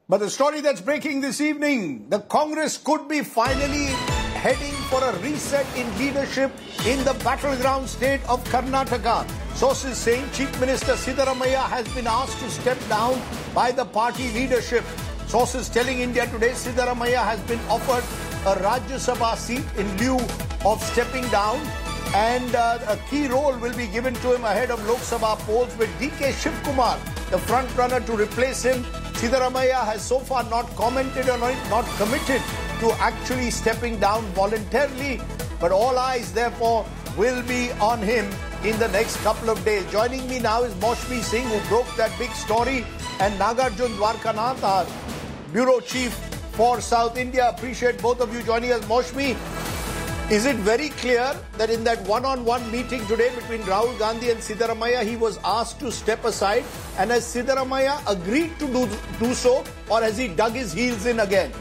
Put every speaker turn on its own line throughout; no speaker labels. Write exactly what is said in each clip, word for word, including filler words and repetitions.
But the story that's breaking this evening, the Congress could be finally heading for a reset in leadership in the battleground state of Karnataka. Sources saying Chief Minister Siddaramaiah has been asked to step down by the party leadership. Sources telling India Today Siddaramaiah has been offered a Rajya Sabha seat in lieu of stepping down, and uh, a key role will be given to him ahead of Lok Sabha polls, with D K Shivkumar the front runner to replace him. Siddaramaiah has so far not commented on it, not committed to actually stepping down voluntarily, but all eyes therefore will be on him in the next couple of days. Joining me now is Maushmi Singh, who broke that big story, and Nagarjun Dwarkanath, our bureau chief for South India. Appreciate both of you joining us. Maushmi, is it very clear that in that one-on-one meeting today between Rahul Gandhi and Siddaramaiah, he was asked to step aside, and has Siddaramaiah agreed to do, do so, or has he dug his heels in again?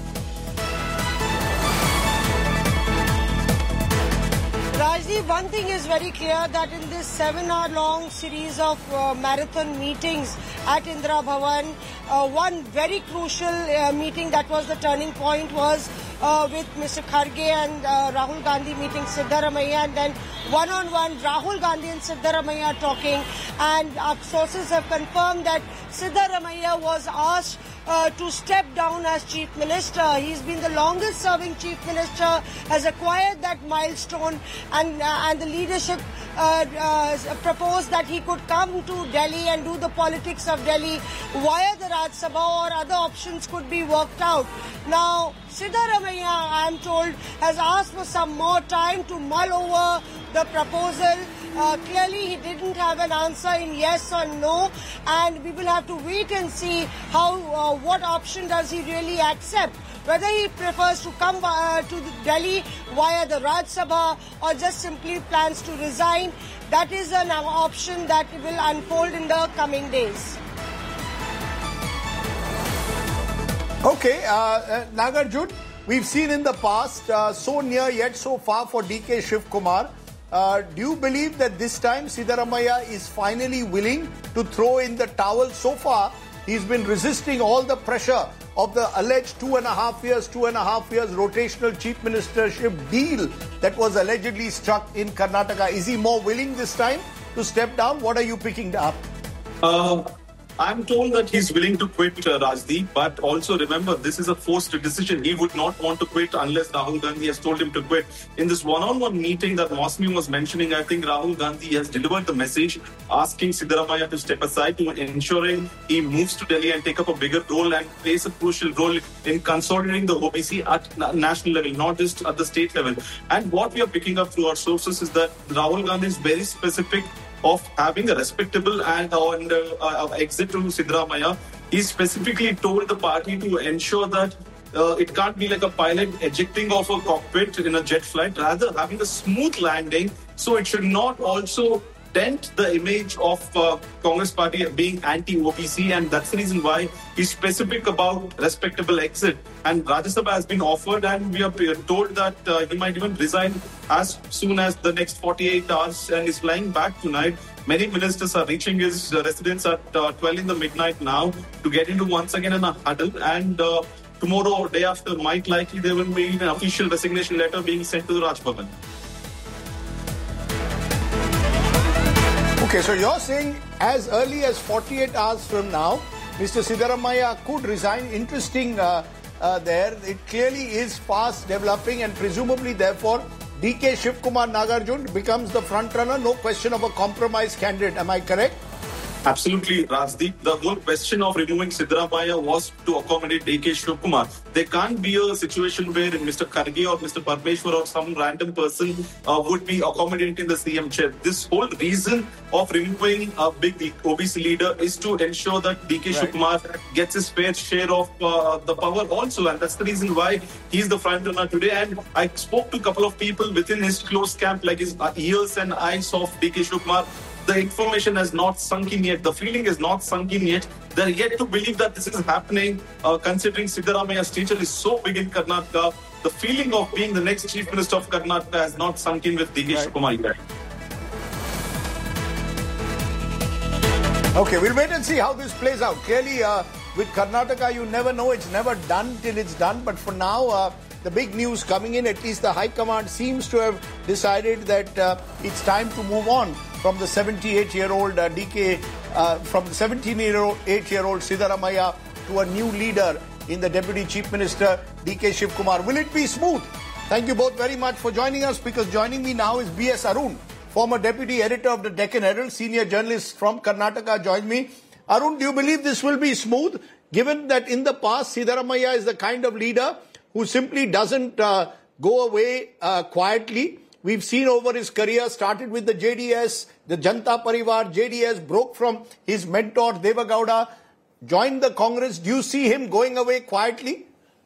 Rajdeep, one thing is very clear, that in this seven-hour-long series of uh, marathon meetings at Indira Bhavan, uh, one very crucial uh, meeting that was the turning point was uh, with Mister Kharge and uh, Rahul Gandhi meeting Siddaramaiah, and then one-on-one Rahul Gandhi and Siddaramaiah talking, and our sources have confirmed that Siddaramaiah was asked Uh, to step down as Chief Minister. He's been the longest serving Chief Minister, has acquired that milestone, and uh, and the leadership uh, uh, proposed that he could come to Delhi and do the politics of Delhi via the Rajya Sabha, or other options could be worked out. Now, Siddaramaiah, I'm told, has asked for some more time to mull over the proposal. Uh, clearly, he didn't have an answer in yes or no, and we will have to wait and see how, uh, what option does he really accept. Whether he prefers to come uh, to Delhi via the Rajya Sabha, or just simply plans to resign, that is an option that will unfold in the coming days.
Okay, uh, uh, Nagarjun, we've seen in the past, uh, so near yet so far for D K Shivkumar. Uh, do you believe that this time Siddaramaiah is finally willing to throw in the towel? So far, he's been resisting all the pressure of the alleged two and a half years, two and a half years rotational chief ministership deal that was allegedly struck in Karnataka. Is he more willing this time to step down? What are you picking up?
Uh, I'm told that he's willing to quit, uh, Rajdeep, but also remember, this is a forced decision. He would not want to quit unless Rahul Gandhi has told him to quit. In this one-on-one meeting that Maushmi was mentioning, I think Rahul Gandhi has delivered the message asking Siddaramaiah to step aside, to ensuring he moves to Delhi and take up a bigger role and plays a crucial role in consolidating the O B C at national level, not just at the state level. And what we are picking up through our sources is that Rahul Gandhi is very specific of having a respectable and uh, uh, exit to Siddaramaiah. He specifically told the party to ensure that uh, it can't be like a pilot ejecting off a cockpit in a jet flight, rather having a smooth landing, so it should not also dent the image of uh, Congress party being anti-O B C, and that's the reason why he's specific about respectable exit. And Rajya Sabha has been offered, and we are told that uh, he might even resign as soon as the next forty-eight hours, and is flying back tonight. Many ministers are reaching his uh, residence at uh, twelve in the midnight now to get into once again in a huddle, and uh, tomorrow or day after, might likely there will be an official resignation letter being sent to the Raj Bhavan.
Okay, so you're saying as early as forty-eight hours from now, Mister Siddaramaiah could resign. Interesting uh, uh, there. It clearly is fast developing, and presumably, therefore, D K Shivkumar Nagarjun becomes the front runner. No question of a compromise candidate. Am I correct?
Absolutely, Rajdeep. The whole question of removing Siddaramaiah was to accommodate D K Shivkumar. There can't be a situation where Mister Kharge or Mister Parmeshwar or some random person uh, would be accommodating the C M chair. This whole reason of removing a big O B C leader is to ensure that D K right. Shivkumar gets his fair share of uh, the power also, and that's the reason why he's the front runner today. And I spoke to a couple of people within his close camp, like his ears and eyes of D K Shivkumar. The information has not sunk in yet. The feeling is not sunk in yet. They're yet to believe that this is happening, uh, considering Siddaramaiah's stature is so big in Karnataka. The feeling of being the next Chief Minister of Karnataka has not sunk in with D K Shivkumar yet.
Okay, we'll wait and see how this plays out. Clearly, uh, with Karnataka, you never know. It's never done till it's done. But for now, uh, the big news coming in, at least the High Command seems to have decided that uh, it's time to move on from the seventy-eight-year-old uh, D K, uh, from the seventeen-year-old Siddaramaiah to a new leader in the Deputy Chief Minister, D K Shivakumar. Will it be smooth? Thank you both very much for joining us, because joining me now is B S Arun, former Deputy Editor of the Deccan Herald, senior journalist from Karnataka, joined me. Arun, do you believe this will be smooth, given that in the past Siddaramaiah is the kind of leader who simply doesn't uh, go away uh, quietly? We've seen over his career, started with the J D S, the Janata Parivar, J D S, broke from his mentor Deva Gowda, joined the Congress. Do you see him going away quietly?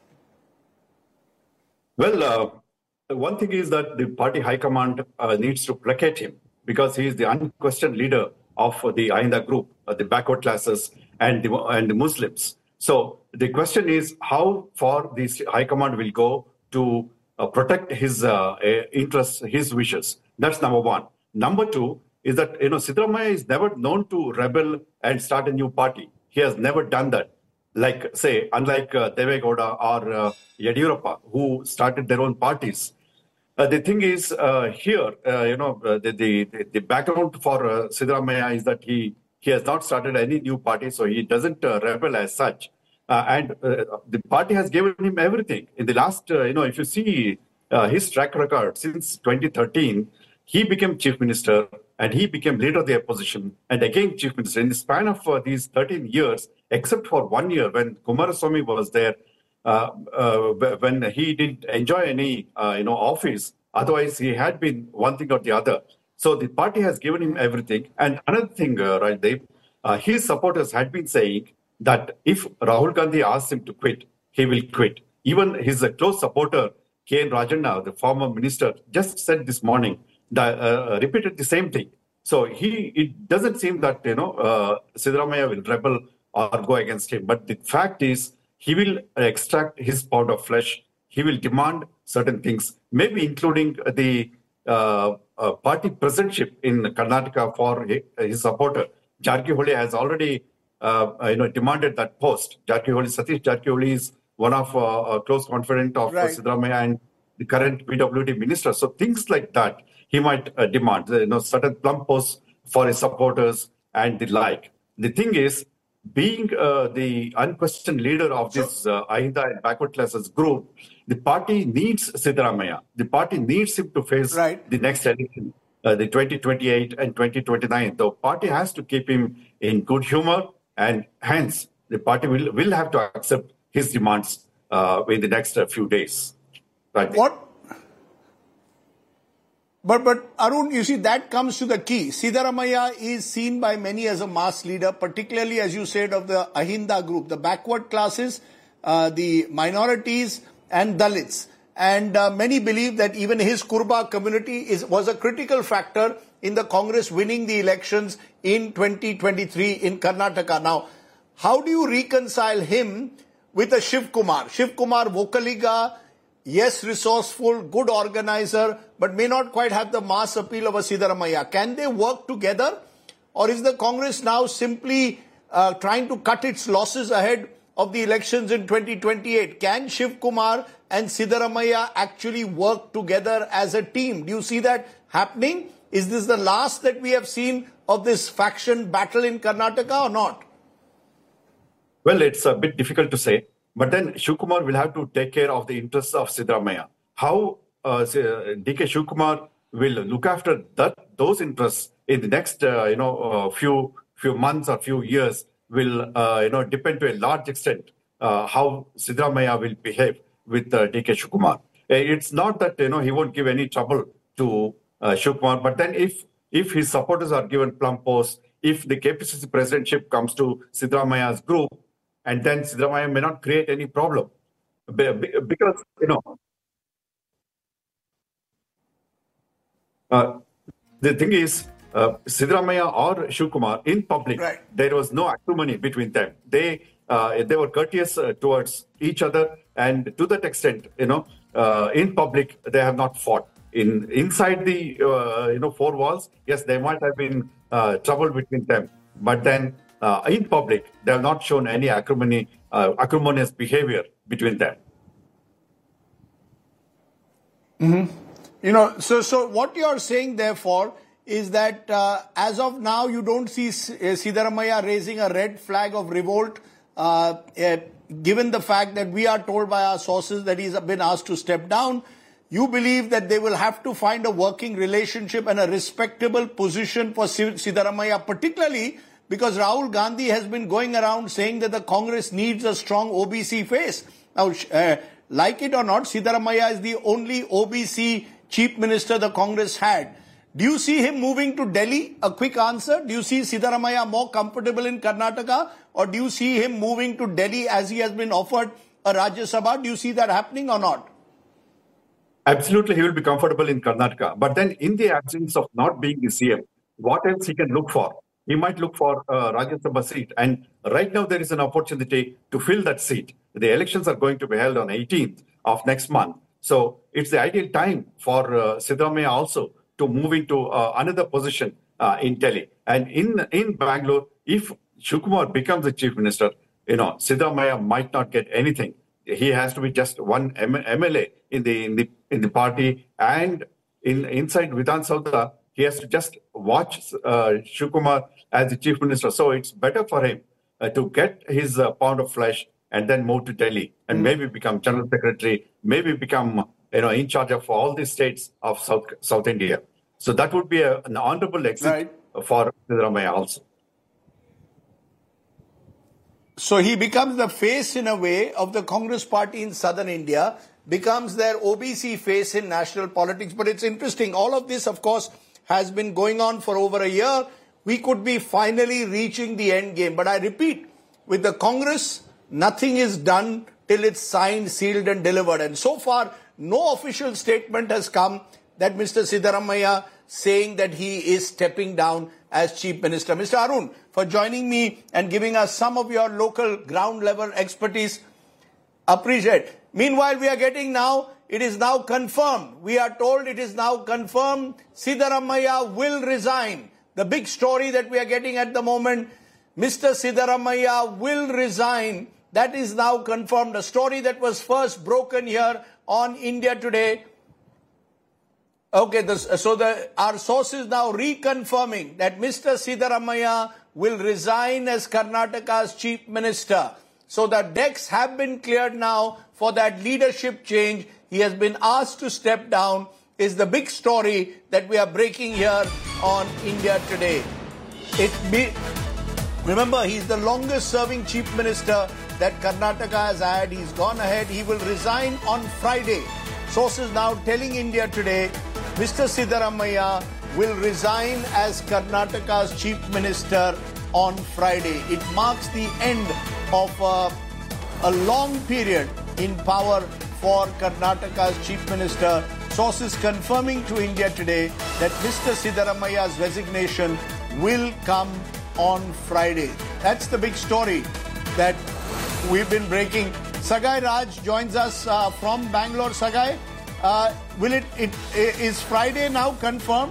Well, uh, one thing is that the party high command uh, needs to placate him, because he is the unquestioned leader of the Ahinda group, uh, the backward classes and the, and the Muslims. So the question is how far this high command will go to uh, protect his uh, interests, his wishes. That's number one. Number two is that, you know, Siddaramaiah is never known to rebel and start a new party. He has never done that. Like, say, unlike uh, Deve Gowda or uh, Yediyurappa, who started their own parties. Uh, the thing is, uh, here, uh, you know, uh, the, the, the background for uh, Siddaramaiah is that he, he has not started any new party, so he doesn't uh, rebel as such. Uh, and uh, the party has given him everything. In the last, uh, you know, if you see uh, his track record since twenty thirteen, he became chief minister and he became leader of the opposition and again chief minister. In the span of uh, these thirteen years, except for one year when Kumaraswamy was there, uh, uh, when he didn't enjoy any, uh, you know, office. Otherwise, he had been one thing or the other. So the party has given him everything. And another thing, uh, right, Dave, uh, his supporters had been saying that if Rahul Gandhi asks him to quit, he will quit. Even his uh, close supporter, K N Rajanna, the former minister, just said this morning, that, uh, repeated the same thing. So he, it doesn't seem that, you know, uh, Siddaramaiah will rebel or go against him. But the fact is, he will extract his pound of flesh. He will demand certain things, maybe including the uh, uh, party presidentship in Karnataka for his supporter. Jarkiholy has already uh, you know, demanded that post. Jarkiholy, Satish Jarkiholy is one of uh, a close confidant of right. Siddaramaiah and the current P W D minister. So things like that he might uh, demand, you know, certain plum posts for his supporters and the like. The thing is, being uh, the unquestioned leader of this uh, Ahinda and backward classes group, the party needs Siddaramaiah. The party needs him to face right. the next election, uh, the twenty twenty-eight and twenty twenty-nine. The party has to keep him in good humor, and hence the party will, will have to accept his demands uh, in the next uh, few days. Right.
What? But, but Arun, you see, that comes to the key. Siddaramaiah is seen by many as a mass leader, particularly, as you said, of the Ahinda group, the backward classes, uh, the minorities and Dalits. And uh, many believe that even his Kurba community is, was a critical factor in the Congress winning the elections in twenty twenty-three in Karnataka. Now, how do you reconcile him with a Shivakumar? Shivakumar, Vocaliga, yes, resourceful, good organizer, but may not quite have the mass appeal of a Siddaramaiah. Can they work together? Or is the Congress now simply uh, trying to cut its losses ahead of the elections in twenty twenty-eight? Can Shivakumar and Siddaramaiah actually work together as a team? Do you see that happening? Is this the last that we have seen of this faction battle in Karnataka or not?
Well, it's a bit difficult to say. But then Shivakumar will have to take care of the interests of Siddaramaiah. How uh, D K Shivakumar will look after that those interests in the next uh, you know uh, few few months or few years will uh, you know depend to a large extent uh, how Siddaramaiah will behave with uh, D K Shivakumar. It's not that you know he won't give any trouble to uh, Shivakumar, but then if if his supporters are given plum posts, if the K P C C presidentship comes to Siddaramaiah's group, and then Siddaramaiah may not create any problem. Because, you know, uh, the thing is, uh, Siddaramaiah or Shivakumar, in public, right. there was no acrimony between them. They uh, they were courteous uh, towards each other, and to that extent, you know, uh, in public, they have not fought. In Inside the, uh, you know, four walls, yes, there might have been uh, trouble between them. But then, uh, in public, they have not shown any acrimony, uh, acrimonious behavior between them.
Mm-hmm. You know, so so what you are saying, therefore, is that uh, as of now, you don't see Siddaramaiah raising a red flag of revolt, uh, uh, given the fact that we are told by our sources that he's been asked to step down. You believe that they will have to find a working relationship and a respectable position for Siddaramaiah, particularly because Rahul Gandhi has been going around saying that the Congress needs a strong O B C face. Now, uh, like it or not, Siddaramaiah is the only O B C chief minister the Congress had. Do you see him moving to Delhi? A quick answer. Do you see Siddaramaiah more comfortable in Karnataka, or do you see him moving to Delhi as he has been offered a Rajya Sabha? Do you see that happening or not?
Absolutely, he will be comfortable in Karnataka. But then in the absence of not being the C M, what else he can look for? He might look for a Rajya Sabha seat. And right now there is an opportunity to fill that seat. The elections are going to be held on eighteenth of next month. So it's the ideal time for uh, Siddaramaiah also to move into uh, another position uh, in Delhi. And in, in Bangalore, if Shivakumar becomes the chief minister, you know, Siddaramaiah might not get anything. He has to be just one M L A in the in the in the party, and in inside Vidhan Saudha, he has to just watch uh, Shivakumar as the chief minister. So it's better for him uh, to get his uh, pound of flesh and then move to Delhi and mm-hmm. maybe become general secretary, maybe become you know in charge of all the states of South South India. So that would be a, an honorable exit right. for Siddaramaiah also.
So he becomes the face, in a way, of the Congress party in southern India, becomes their O B C face in national politics. But it's interesting, all of this, of course, has been going on for over a year. We could be finally reaching the end game. But I repeat, with the Congress, nothing is done till it's signed, sealed and delivered. And so far, no official statement has come that Mister Siddaramaiah saying that he is stepping down as Chief Minister. Mister Arun, for joining me and giving us some of your local ground level expertise. Appreciate. Meanwhile, we are getting now, it is now confirmed. We are told it is now confirmed. Siddaramaiah will resign. The big story that we are getting at the moment, Mister Siddaramaiah will resign. That is now confirmed. A story that was first broken here on India Today. Okay, this, so the, our sources now reconfirming that Mister Siddaramaiah will resign as Karnataka's chief minister. So the decks have been cleared now for that leadership change. He has been asked to step down, is the big story that we are breaking here on India Today. It be, remember, he's the longest serving chief minister that Karnataka has had. He's gone ahead. He will resign on Friday. Sources now telling India Today, Mister Siddaramaiah will resign as Karnataka's chief minister on Friday. It marks the end of uh, a long period in power for Karnataka's chief minister. Sources confirming to India Today that Mister Siddaramaiah's resignation will come on Friday. That's the big story that we've been breaking. Sagai Raj joins us uh, from Bangalore. Sagai, uh, will it, it is Friday now confirmed?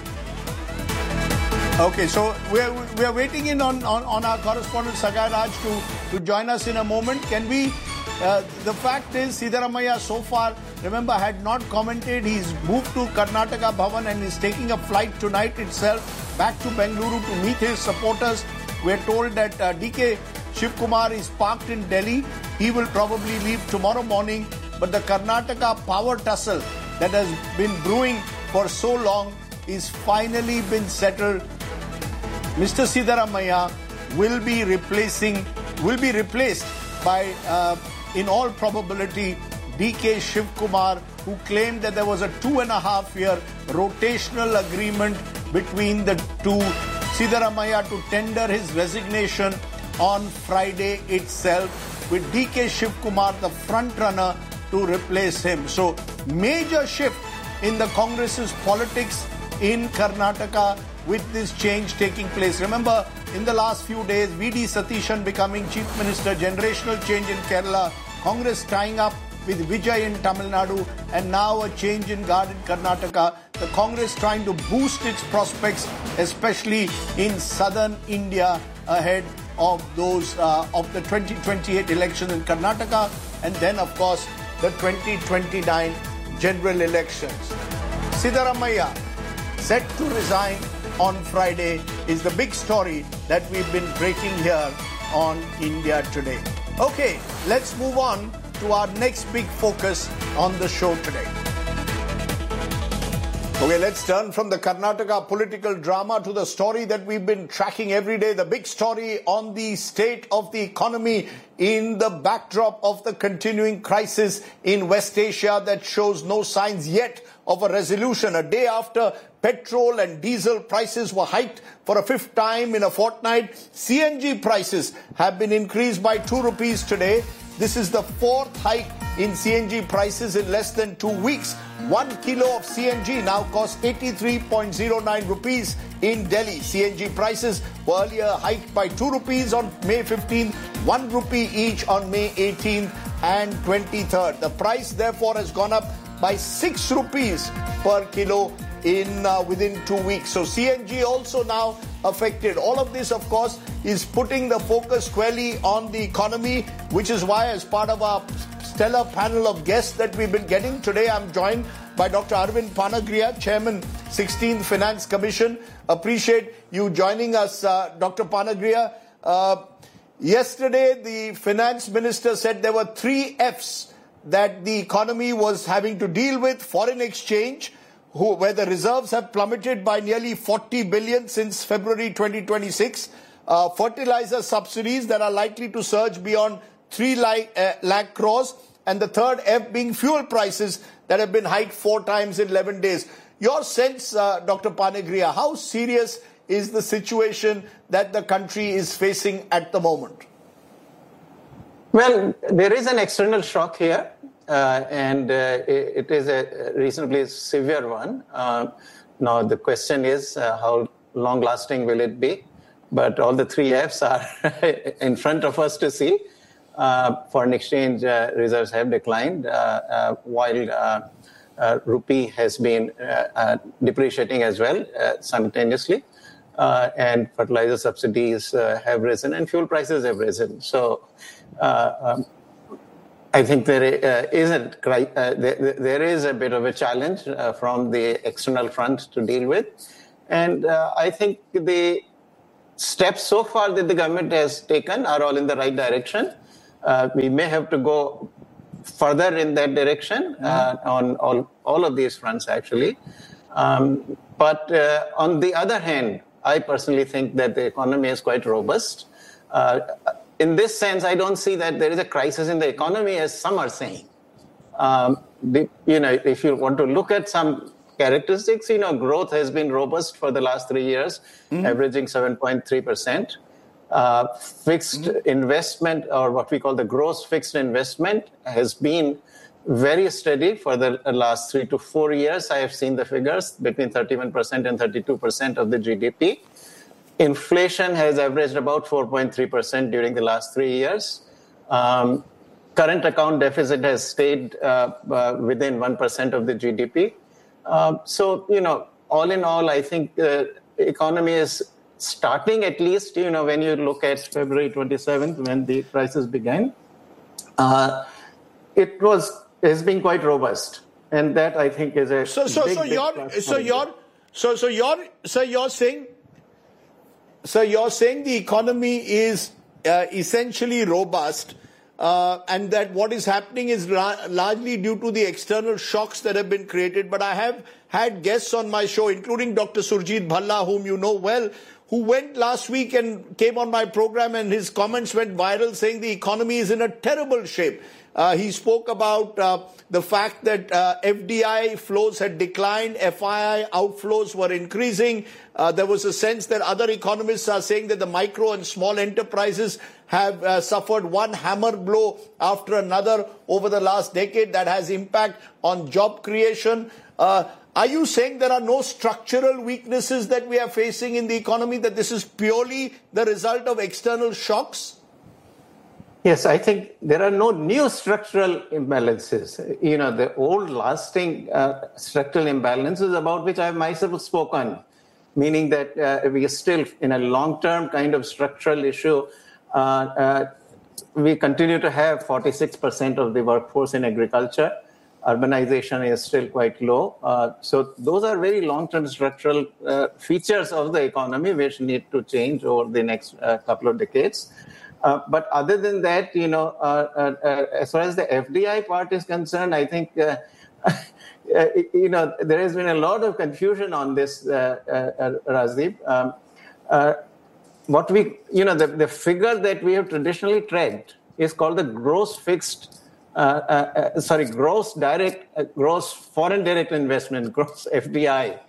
Okay, so we're, we're waiting in on, on, on our correspondent Sagai Raj to, to join us in a moment. Can we, uh, the fact is Siddaramaiah so far, remember, had not commented. He's moved to Karnataka Bhavan and is taking a flight tonight itself back to Bengaluru to meet his supporters. We're told that uh, D K Shivakumar is parked in Delhi. He will probably leave tomorrow morning. But the Karnataka power tussle that has been brewing for so long is finally been settled. Mister Siddaramaiah will be replacing, will be replaced by, uh, in all probability, D K Shivakumar, who claimed that there was a two and a half year rotational agreement between the two. Siddaramaiah to tender his resignation on Friday itself, with D K Shivakumar the front runner to replace him. So, major shift in the Congress's politics in Karnataka with this change taking place. Remember, in the last few days, V D Satishan becoming Chief Minister, generational change in Kerala, Congress tying up with Vijay in Tamil Nadu, and now a change in guard in Karnataka. The Congress trying to boost its prospects, especially in southern India. ahead of those uh, of the twenty twenty-eight election in Karnataka, and then of course the twenty twenty-nine general elections. Siddaramaiah set to resign on Friday is the big story that we've been breaking here on India Today. Okay, let's move on to our next big focus on the show today. Okay, let's turn from the Karnataka political drama to the story that we've been tracking every day, the big story on the state of the economy in the backdrop of the continuing crisis in West Asia that shows no signs yet of a resolution. A day after petrol and diesel prices were hiked for a fifth time in a fortnight, C N G prices have been increased by two rupees today. This is the fourth hike in C N G prices in less than two weeks. One kilo of C N G now costs eighty-three point zero nine rupees in Delhi. C N G prices were earlier hiked by two rupees on May fifteenth, one rupee each on May eighteenth and twenty-third. The price therefore has gone up by six rupees per kilo in uh, within two weeks. So C N G also now affected. All of this, of course, is putting the focus squarely on the economy, which is why, as part of our stellar panel of guests that we've been getting today, I'm joined by Doctor Arvind Panagriya, Chairman, sixteenth Finance Commission. Appreciate you joining us, uh, Doctor Panagriya. Uh, yesterday, the Finance Minister said there were three F's that the economy was having to deal with: foreign exchange, who, where the reserves have plummeted by nearly forty billion since February twenty twenty-six, uh, fertilizer subsidies that are likely to surge beyond three lakh, uh, lakh crores, and the third F being fuel prices that have been hiked four times in eleven days. Your sense, uh, Doctor Panagriya, how serious is the situation that the country is facing at the moment?
Well, there is an external shock here. Uh, and uh, it, it is a reasonably severe one. Uh, now, the question is uh, how long-lasting will it be? But all the three F's are in front of us to see. Uh, foreign exchange uh, reserves have declined, uh, uh, while uh, uh, rupee has been uh, uh, depreciating as well uh, simultaneously. Uh, and fertilizer subsidies uh, have risen and fuel prices have risen. So, uh, um, I think there uh, isn't uh, there, there is a bit of a challenge uh, from the external front to deal with, and uh, I think the steps so far that the government has taken are all in the right direction. Uh, we may have to go further in that direction uh, on all all of these fronts actually, um, but uh, on the other hand, I personally think that the economy is quite robust. Uh, In this sense, I don't see that there is a crisis in the economy, as some are saying. Um, the, you know, if you want to look at some characteristics, you know, growth has been robust for the last three years, mm-hmm. averaging seven point three percent. Uh, fixed mm-hmm. investment, or what we call the gross fixed investment, has been very steady for the last three to four years. I have seen the figures between thirty-one percent and thirty-two percent of the G D P. Inflation has averaged about four point three percent during the last three years. Um, current account deficit has stayed uh, uh, within one percent of the G D P. Uh, so, you know, all in all, I think the economy is starting, at least, you know, when you look at February twenty-seventh, when the crisis began, uh, it was has been quite robust. And that, I think, is a
so so
big,
so
big
you're so you're so so you're so you're saying So you're saying the economy is uh, essentially robust, uh, and that what is happening is ra- largely due to the external shocks that have been created. But I have had guests on my show, including Doctor Surjit Bhalla, whom you know well, who went last week and came on my program, and his comments went viral saying the economy is in a terrible shape. Uh, he spoke about uh, the fact that uh, F D I flows had declined, F I I outflows were increasing. Uh, there was a sense that other economists are saying that the micro and small enterprises have uh, suffered one hammer blow after another over the last decade that has impact on job creation. Uh, are you saying there are no structural weaknesses that we are facing in the economy, that this is purely the result of external shocks?
Yes, I think there are no new structural imbalances. You know, the old lasting uh, structural imbalances about which I have myself spoken, meaning that uh, we are still in a long-term kind of structural issue. Uh, uh, we continue to have forty-six percent of the workforce in agriculture. Urbanization is still quite low. Uh, so those are very long-term structural uh, features of the economy which need to change over the next uh, couple of decades. Uh, but other than that, you know, uh, uh, uh, as far as the F D I part is concerned, I think, uh, uh, you know, there has been a lot of confusion on this, uh, uh, Rajdeep. Um, uh, what we, you know, the, the figure that we have traditionally tracked is called the gross fixed Uh, uh, uh, sorry, gross direct, uh, gross foreign direct investment, gross F D I.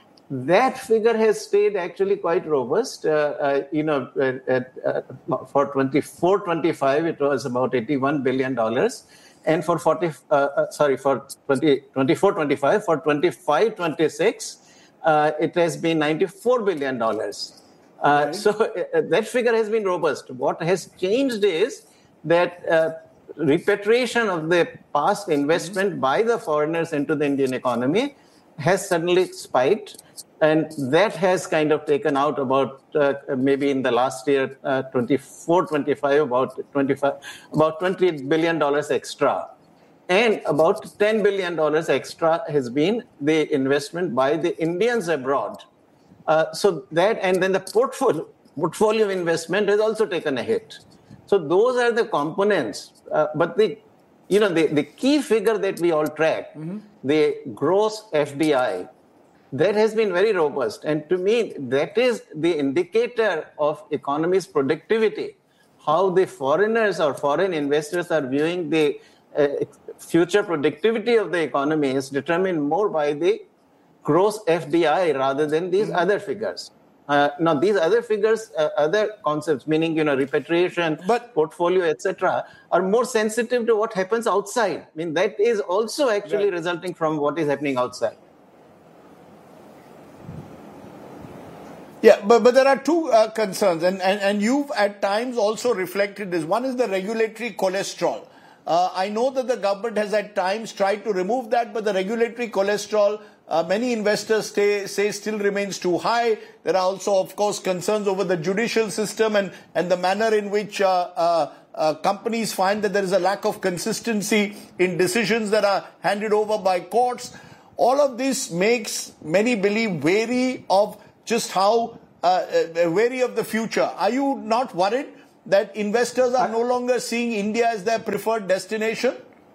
That figure has stayed actually quite robust. Uh, uh, you know, uh, uh, for twenty-four twenty-five, it was about eighty-one billion dollars. And for forty, uh, uh, sorry, for twenty-four twenty-five, for twenty-five twenty-six, uh, it has been ninety-four billion dollars. Uh, right. So uh, that figure has been robust. What has changed is that uh, repatriation of the past investment mm-hmm. by the foreigners into the Indian economy has suddenly spiked, and that has kind of taken out about uh, maybe in the last year, uh, twenty-four twenty-five, about twenty-five, about twenty billion dollars extra, and about ten billion dollars extra has been the investment by the Indians abroad. Uh, so that, and then the portfolio portfolio investment has also taken a hit. So those are the components. Uh, but the, you know, the, the key figure that we all track, mm-hmm. the gross F D I, that has been very robust. And to me, that is the indicator of economy's productivity. How the foreigners or foreign investors are viewing the uh, future productivity of the economy is determined more by the gross F D I rather than these mm-hmm. other figures. Uh, now, these other figures, uh, other concepts, meaning, you know, repatriation, but, portfolio, et cetera, are more sensitive to what happens outside. I mean, that is also actually right. resulting from what is happening outside.
Yeah, but, but there are two uh, concerns, and, and, and you've at times also reflected this. One is the regulatory cholesterol. Uh, I know that the government has at times tried to remove that, but the regulatory cholesterol, Uh, many investors stay, say still remains too high. There are also, of course, concerns over the judicial system and, and the manner in which uh, uh, uh, companies find that there is a lack of consistency in decisions that are handed over by courts. All of this makes many believe wary of just how, uh, uh, wary of the future. Are you not worried that investors are no longer seeing India as their preferred destination?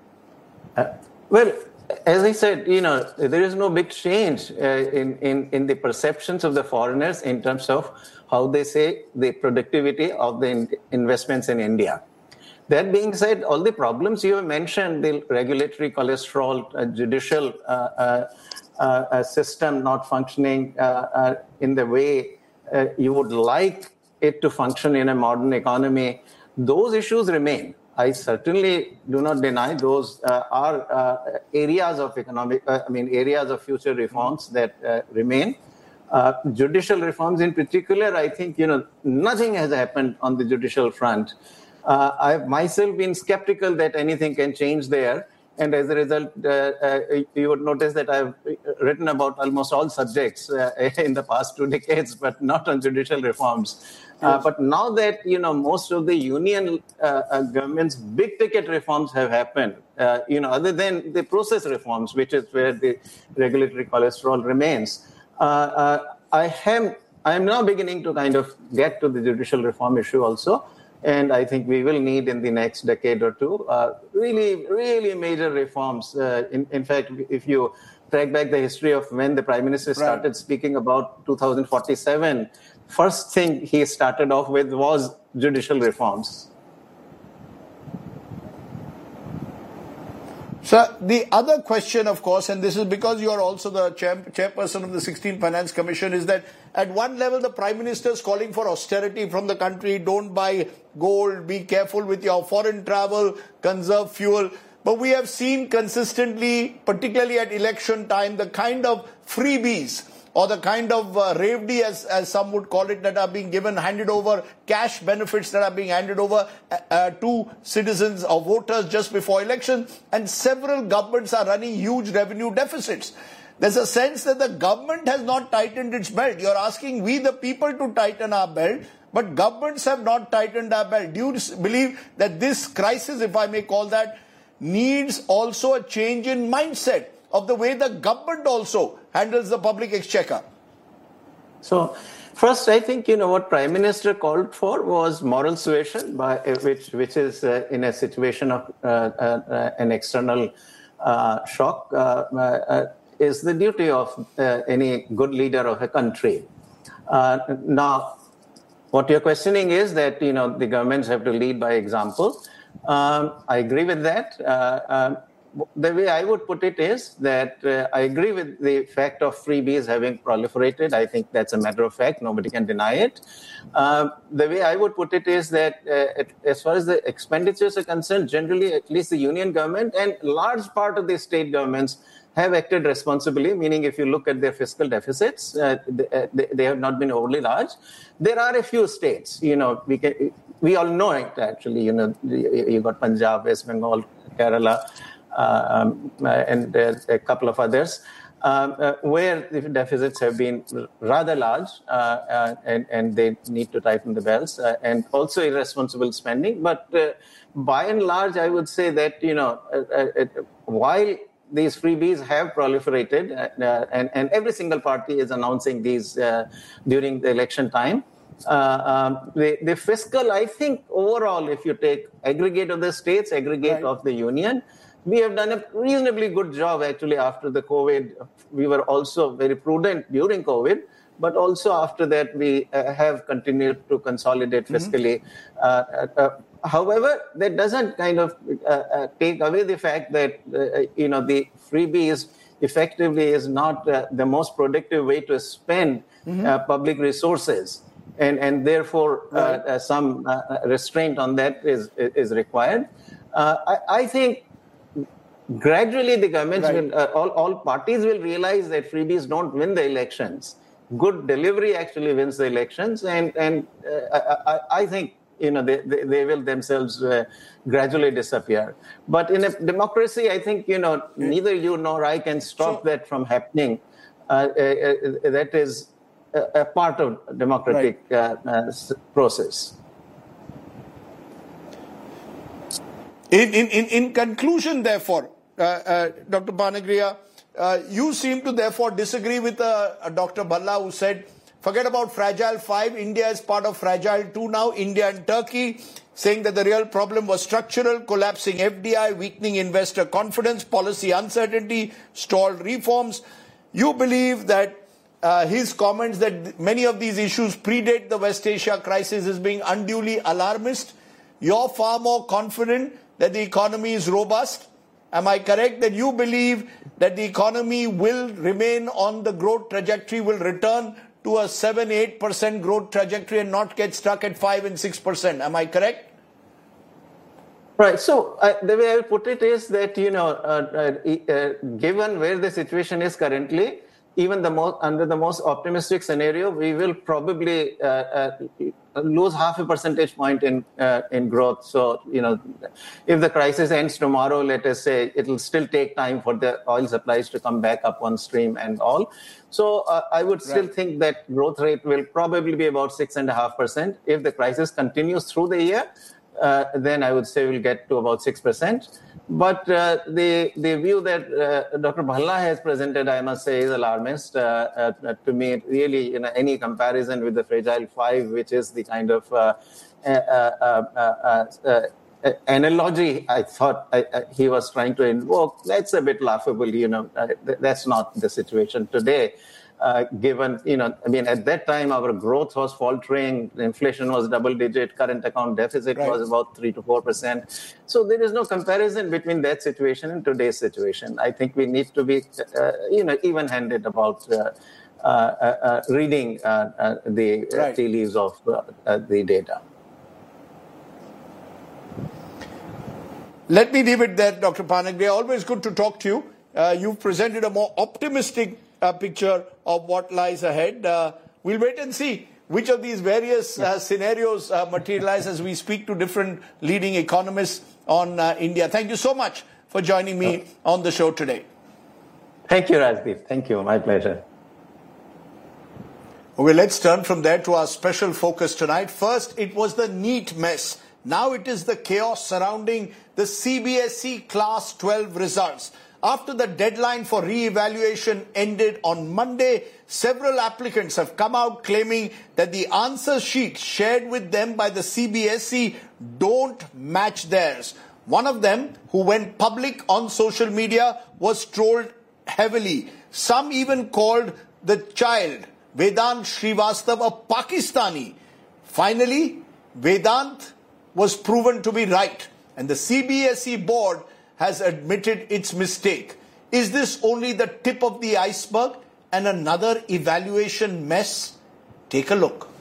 Uh, well, as I said, you know, there is no big change uh, in, in, in the perceptions of the foreigners in terms of how they say the productivity of the in investments in India. That being said, all the problems you have mentioned, the regulatory cholesterol, uh, judicial uh, uh, uh, system not functioning uh, uh, in the way uh, you would like it to function in a modern economy, those issues remain. I certainly do not deny those uh, are uh, areas of economic, uh, I mean, areas of future reforms that uh, remain. Uh, judicial reforms in particular, I think, you know, nothing has happened on the judicial front. Uh, I've myself been skeptical that anything can change there. And as a result, uh, uh, you would notice that I've written about almost all subjects uh, in the past two decades, but not on judicial reforms. Uh, but now that, you know, most of the union uh, uh, government's big ticket reforms have happened, uh, you know, other than the process reforms, which is where the regulatory cholesterol remains, uh, uh, I am I am now beginning to kind of get to the judicial reform issue also. And I think we will need in the next decade or two uh, really, really major reforms. Uh, in, in fact, if you track back the history of when the Prime Minister started right. speaking about two thousand forty-seven, first thing he started off with was judicial reforms.
So the other question, of course, and this is because you are also the chair, chairperson of the sixteenth Finance Commission, is that at one level the Prime Minister is calling for austerity from the country. Don't buy gold, be careful with your foreign travel, conserve fuel. But we have seen consistently, particularly at election time, the kind of freebies or the kind of uh, revdi, as, as some would call it, that are being given, handed over, cash benefits that are being handed over uh, uh, to citizens or voters just before election. And several governments are running huge revenue deficits. there's a sense that the government has not tightened its belt. You're asking we the people to tighten our belt, but governments have not tightened our belt. Do you believe that this crisis, if I may call that, needs also a change in mindset of the way the government also handles the public exchequer?
So, first, I think, you know, what Prime Minister called for was moral suasion, by, which, which is uh, in a situation of uh, uh, an external uh, shock, uh, uh, is the duty of uh, any good leader of a country. Uh, now, what you're questioning is that, you know, the governments have to lead by example. Um, I agree with that. Uh, um, the way I would put it is that uh, I agree with the fact of freebies having proliferated. I think that's a matter of fact. Nobody can deny it. Uh, the way I would put it is that uh, it, as far as the expenditures are concerned, generally, at least the union government and large part of the state governments have acted responsibly, meaning if you look at their fiscal deficits, uh, they, they have not been overly large. There are a few states, you know, we can, we all know it actually, you know, you got Punjab, West Bengal, Kerala, uh, um, and uh, a couple of others, um, uh, where the deficits have been rather large uh, uh, and, and they need to tighten the belts uh, and also irresponsible spending. But uh, by and large, I would say that, you know, uh, uh, while these freebies have proliferated, uh, and, and every single party is announcing these uh, during the election time. Uh, um, the, the fiscal, I think, overall, if you take aggregate of the states, aggregate right. of the union, we have done a reasonably good job, actually, after the COVID. We were also very prudent during COVID, but also after that, we uh, have continued to consolidate fiscally. Mm-hmm. Uh, uh, However, that doesn't kind of uh, uh, take away the fact that, uh, you know, the freebies effectively is not uh, the most productive way to spend mm-hmm. uh, public resources. And, and therefore, right. uh, uh, some uh, restraint on that is, is required. Uh, I, I think gradually the governments, right. will, uh, all, all parties will realize that freebies don't win the elections. Good delivery actually wins the elections. And, and uh, I, I think, you know, they, they, they will themselves uh, gradually disappear. But in a democracy, I think, you know, neither you nor I can stop so, that from happening. Uh, uh, uh, that is a, a part of democratic right. uh, uh, process.
In, in, in, in conclusion, therefore, uh, uh, Doctor Panagria, uh, you seem to therefore disagree with uh, uh, Doctor Bhalla, who said, forget about Fragile Five. India is part of Fragile Two now. India and Turkey, saying that the real problem was structural, collapsing F D I, weakening investor confidence, policy uncertainty, stalled reforms. You believe that uh, his comments that many of these issues predate the West Asia crisis is being unduly alarmist. You're far more confident that the economy is robust. Am I correct that you believe that the economy will remain on the growth trajectory, will return to a seven, eight percent growth trajectory and not get stuck at five and six percent. Am I correct?
Right. So uh, the way I put it is that, you know, uh, uh, uh, given where the situation is currently, even the most, under the most optimistic scenario, we will probably uh, uh, lose half a percentage point in uh, in growth. So, you know, if the crisis ends tomorrow, let us say, it will still take time for the oil supplies to come back up on stream and all. So uh, I would still right. think that growth rate will probably be about six and a half percent. If the crisis continues through the year, uh, then I would say we'll get to about six percent. But uh, the the view that uh, Doctor Bhalla has presented, I must say, is alarmist. Uh, uh, to me, really, you know, any comparison with the Fragile Five, which is the kind of uh, uh, uh, uh, uh, uh, analogy I thought I, uh, he was trying to invoke, that's a bit laughable. You know, uh, th- that's not the situation today. Uh, given, you know, I mean, at that time, our growth was faltering, inflation was double digit, current account deficit right. was about three to four percent. So there is no comparison between that situation and today's situation. I think we need to be, uh, you know, even handed about uh, uh, uh, reading uh, uh, the right. uh, tea leaves of uh, uh, the data.
Let me leave it there, Doctor Panagria. Always good to talk to you. Uh, you've presented a more optimistic uh, picture of what lies ahead. Uh, we'll wait and see which of these various uh, scenarios uh, materialize as we speak to different leading economists on uh, India. Thank you so much for joining me on the show today.
Thank you, Rajdeep. Thank you. My pleasure.
Okay, let's turn from there to our special focus tonight. First, it was the NEET mess. Now it is the chaos surrounding the C B S E Class twelve results. After the deadline for re-evaluation ended on Monday, several applicants have come out claiming that the answer sheets shared with them by the C B S E don't match theirs. One of them, who went public on social media, was trolled heavily. Some even called the child, Vedant Srivastav, a Pakistani. Finally, Vedant was proven to be right, and the C B S E board has admitted its mistake. Is this only the tip of the iceberg and another evaluation mess? Take a look.